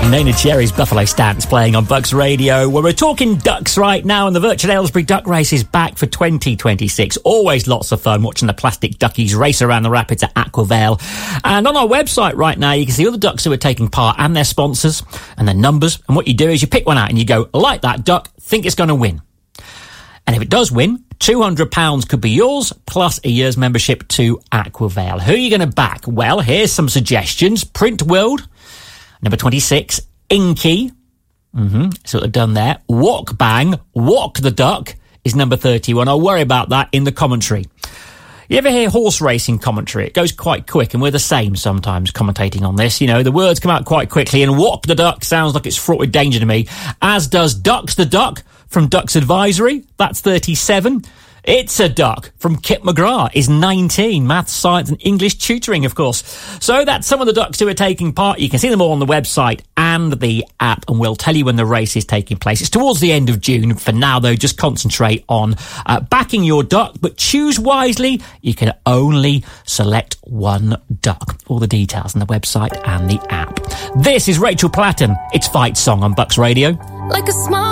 Neneh Cherry's Buffalo Stance playing on Bucks Radio, where we're talking ducks right now, and the Virtual Aylesbury Duck Race is back for 2026. Always lots of fun watching the plastic duckies race around the rapids at Aquavale. And on our website right now, you can see all the ducks who are taking part and their sponsors and their numbers. And what you do is you pick one out and you go, like that duck, think it's going to win. And if it does win, £200 could be yours, plus a year's membership to Aquavale. Who are you going to back? Well, here's some suggestions. Print World, number 26, Inky. So they've done there. Walk Bang, Walk the Duck is number 31. I'll worry about that in the commentary. You ever hear horse racing commentary? It goes quite quick, and we're the same sometimes commentating on this. You know, the words come out quite quickly, and Walk the Duck sounds like it's fraught with danger to me, as does Ducks the Duck from Ducks Advisory. That's 37. It's a Duck from Kit McGrath is 19. Maths, science and English tutoring, of course. So that's some of the ducks who are taking part. You can see them all on the website and the app, and we'll tell you when the race is taking place. It's towards the end of June. For now, though, just concentrate on backing your duck, but choose wisely. You can only select one duck. All the details on the website and the app. This is Rachel Platten. It's Fight Song on Bucks Radio. Like a small